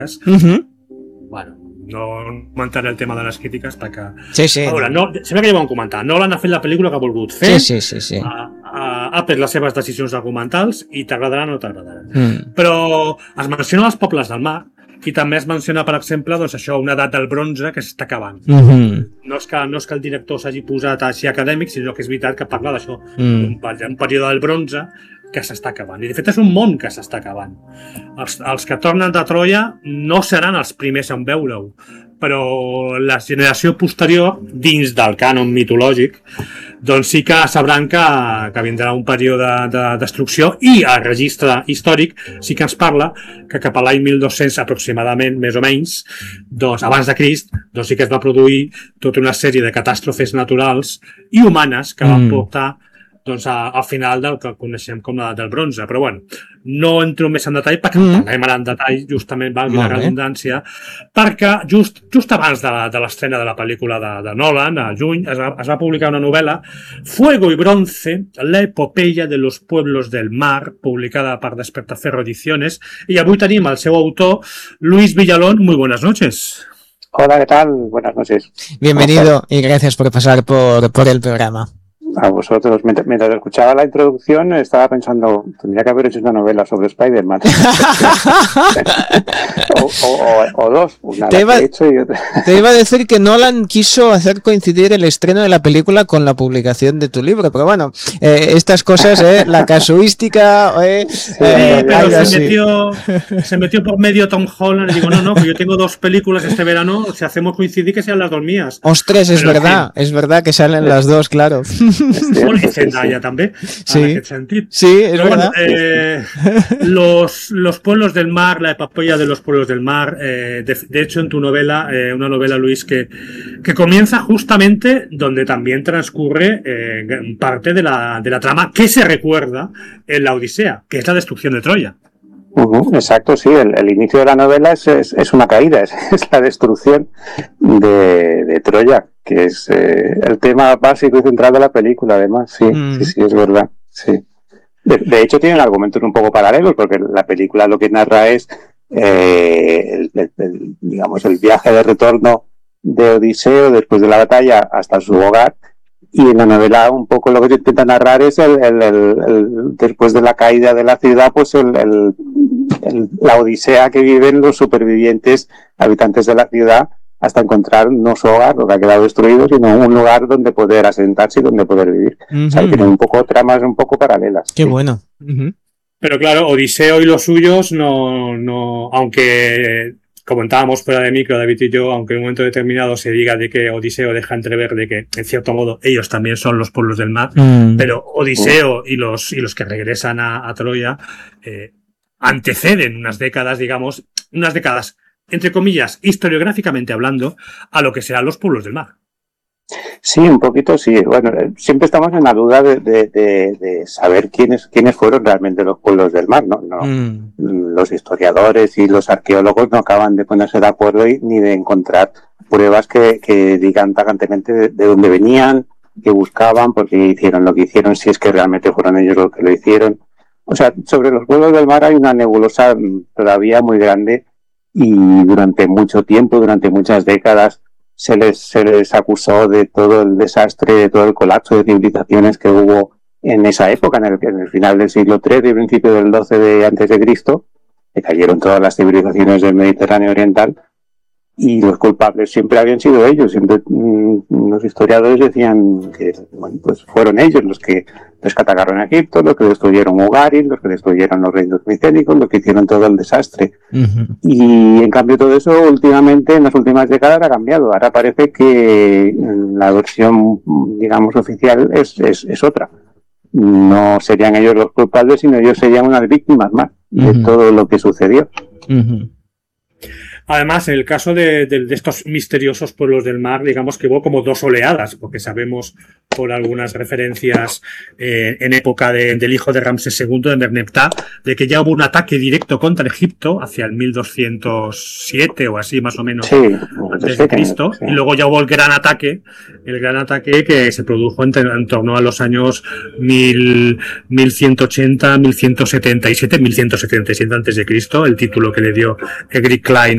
Uh-huh. Bueno, no comentaré el tema de les crítiques perquè... Sí. A veure, sempre que ja ho vam comentar, Nolan ha fet la pel·lícula que ha volgut fer, sí. ha pres les seves decisions argumentals i t'agradarà o no t'agradarà. Però es menciona els pobles del mar i també es menciona, per exemple, doncs això, una edat del bronze que s'està acabant. No és que el director s'hagi posat així acadèmic, sinó que és veritat que parla d'això, un període del bronze que s'està acabant. I de fet és un món que s'està acabant. Els que tornen de Troia no seran els primers en veure-ho, però la generació posterior, dins del cànon mitològic, doncs sí que sabran que vindrà un període de destrucció, i el registre històric sí que ens parla que cap a l'any 1200 aproximadament, més o menys, doncs, abans de Crist, doncs sí que es va produir tota una sèrie de catàstrofes naturals i humanes que van portar doncs, al final del que coneixem com l'edat del bronze. Però bueno, no entro més en detall perquè parlem en detall, justament, valgui la redundància, perquè just abans de l'estrena de la pel·lícula de Nolan, a juny, es va publicar una novel·la, Fuego y Bronce, la epopeya de los pueblos del mar, publicada per Despertaferro Ediciones, i avui tenim el seu autor, Luis Villalón. Muy buenas noches. Hola, ¿qué tal? Buenas noches. Bienvenido y gracias por pasar por el programa. A vosotros. Mientras escuchaba la introducción estaba pensando, tendría que haber hecho una novela sobre Spider-Man. o dos, una que he hecho y otra. Te iba a decir que Nolan quiso hacer coincidir el estreno de la película con la publicación de tu libro, pero bueno, estas cosas, la casuística, pero se metió por medio Tom Holland y digo, no, que yo tengo 2 películas este verano, si hacemos coincidir que sean las 2 mías. Ostras, es verdad que salen las 2, claro. Bueno, i Zendaya també, en aquest sentit. Sí, és verdad. Los pueblos del mar, la epopeya de los pueblos del mar, de hecho en tu novela, una novela, Luis, que comienza justamente donde también transcurre parte de la trama que se recuerda en la Odisea, que es la destrucción de Troya. Exacto, sí, el inicio de la novela es una caída, es la destrucción de Troya, que es el tema básico y central de la película, además, sí, es verdad, sí. De hecho tienen argumentos un poco paralelos, porque la película lo que narra es digamos, el viaje de retorno de Odiseo después de la batalla hasta su hogar, y en la novela un poco lo que se intenta narrar es después de la caída de la ciudad, pues la odisea que viven los supervivientes habitantes de la ciudad hasta encontrar no su hogar, lo que ha quedado destruido, sino un lugar donde poder asentarse y donde poder vivir. O sea, tienen un poco tramas un poco paralelas. Qué bueno. Pero claro, Odiseo y los suyos no, aunque comentábamos fuera de micro, David y yo, aunque en un momento determinado se diga de que Odiseo deja entrever de que, en cierto modo, ellos también son los pueblos del mar, pero Odiseo y los que regresan a Troya anteceden unas décadas, entre comillas, historiográficamente hablando, a lo que serán los pueblos del mar. Sí, un poquito sí. Bueno, siempre estamos en la duda de saber quiénes fueron realmente los pueblos del mar, ¿no? Los historiadores y los arqueólogos no acaban de ponerse de acuerdo ni de encontrar pruebas que digan tajantemente de dónde venían, qué buscaban, por qué hicieron lo que hicieron, si es que realmente fueron ellos los que lo hicieron. O sea, sobre los pueblos del mar hay una nebulosa todavía muy grande, y durante mucho tiempo, durante muchas décadas, se les acusó de todo el desastre, de todo el colapso de civilizaciones que hubo en esa época, en el final del siglo XIII y principio del XII de antes de Cristo, que cayeron todas las civilizaciones del Mediterráneo oriental, y los culpables siempre habían sido ellos. Siempre los historiadores decían que pues fueron ellos los que atacaron a Egipto, los que destruyeron Ugarit, los que destruyeron los reinos micénicos, los que hicieron todo el desastre. Y en cambio todo eso últimamente, en las últimas décadas, ha cambiado. Ahora parece que la versión, digamos, oficial es otra. No serían ellos los culpables, sino ellos serían unas víctimas más de todo lo que sucedió. Además, en el caso de estos misteriosos pueblos del mar, digamos que hubo como 2 oleadas, porque sabemos por algunas referencias en época del hijo de Ramsés II, de Merneptah, de que ya hubo un ataque directo contra Egipto hacia el 1207 o así más o menos, antes de Cristo, y luego ya hubo el gran ataque que se produjo en torno a los años 1180, 1177 antes de Cristo, el título que le dio Egri Klein